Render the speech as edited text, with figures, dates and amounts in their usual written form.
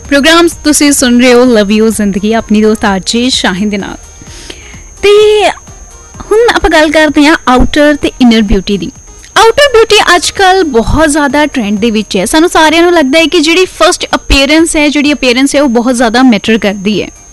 Programme ਤੁਸੀਂ ਸੁਣ ਰਹੇ ਹੋ ਲਵ ਯੂ ਜ਼ਿੰਦਗੀ, ਆਪਣੀ ਦੋਸਤ ਆਰਜੇ ਸ਼ਾਹੀਨ ਦੇ ਨਾਲ। ਤੇ ਹੁਣ ਆਪਾਂ ਗੱਲ ਕਰਦੇ ਹਾਂ ਆਊਟਰ ਤੇ ਇਨਰ ਬਿਊਟੀ ਦੀ। ਆਊਟਰ ਬਿਊਟੀ ਅੱਜ ਕੱਲ੍ਹ ਬਹੁਤ ਜ਼ਿਆਦਾ ਟ੍ਰੈਂਡ ਦੇ ਵਿੱਚ ਹੈ। ਸਾਨੂੰ ਸਾਰਿਆਂ ਨੂੰ ਲੱਗਦਾ ਹੈ ਕਿ ਜਿਹੜੀ ਫਸਟ ਅਪੀਅਰੈਂਸ ਹੈ ਉਹ ਬਹੁਤ ਜ਼ਿਆਦਾ ਮੈਟਰ ਕਰਦੀ ਹੈ।